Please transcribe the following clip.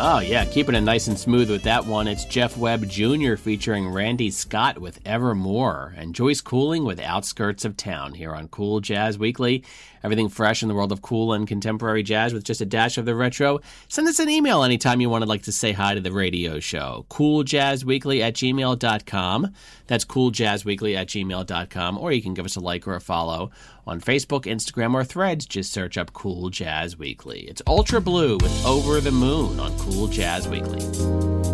Oh, yeah, keeping it nice and smooth with that one. It's Jeff Webb Jr. featuring Randy Scott with Evermore and Joyce Cooling with Outskirts of Town here on Cool Jazz Weekly. Everything fresh in the world of cool and contemporary jazz with just a dash of the retro. Send us an email anytime you want to say hi to the radio show. cooljazzweekly@gmail.com. That's cooljazzweekly@gmail.com. Or you can give us a like or a follow on Facebook, Instagram, or Threads. Just search up Cool Jazz Weekly. It's Ultra Blue with Over the Moon on Cool Jazz Weekly.